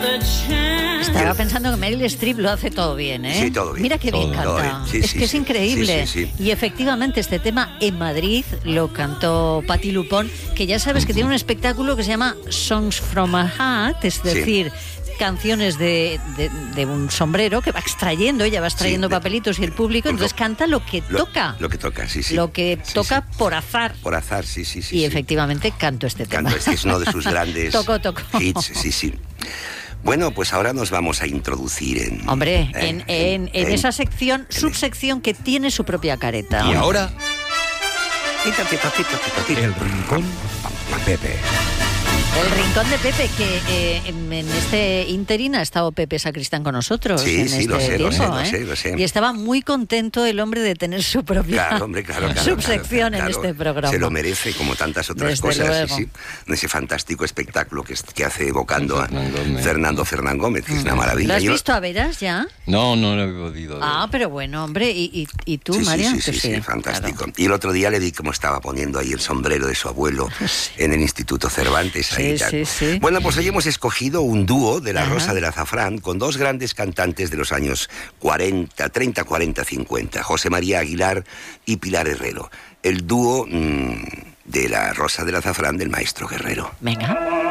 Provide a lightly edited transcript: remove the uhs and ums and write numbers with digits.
Estaba pensando que Meryl Streep lo hace todo bien, ¿eh? Sí, todo bien. Mira qué bien Todo canta. bien. Sí, es sí, que es sí. increíble. Sí. Y efectivamente este tema en Madrid lo cantó Patti Lupón, que ya sabes que tiene un espectáculo que se llama Songs from a Hat, es decir, canciones de un sombrero que va extrayendo, ella va extrayendo papelitos y el público, entonces canta lo que toca. Lo que toca, sí. Lo que toca por azar. Por azar, sí. Y efectivamente canto este tema. Este es uno de sus grandes Toco. hits, sí. Bueno, pues ahora nos vamos a introducir en esa sección, subsección que tiene su propia careta. Y ahora, el rincón de Pepe. El rincón de Pepe, que en este interín ha estado Pepe Sacristán con nosotros. Sí, en este lo sé, tiempo, lo sé. Y estaba muy contento el hombre de tener su propia subsección en este programa. Se lo merece, como tantas otras Desde cosas. luego. Sí. En ese fantástico espectáculo que hace evocando a Fernando Fernán Gómez, que es una maravilla. ¿Lo has visto a veras ya? No lo he podido ver. Pero bueno, hombre, ¿y tú, María? Sí, fantástico. Claro. Y el otro día le vi cómo estaba poniendo ahí el sombrero de su abuelo en el Instituto Cervantes. Sí. Bueno, pues hoy hemos escogido un dúo de La Rosa del Azafrán con dos grandes cantantes de los años 30, 40, 50, José María Aguilar y Pilar Herrero. El dúo de La Rosa del Azafrán del maestro Guerrero. Venga.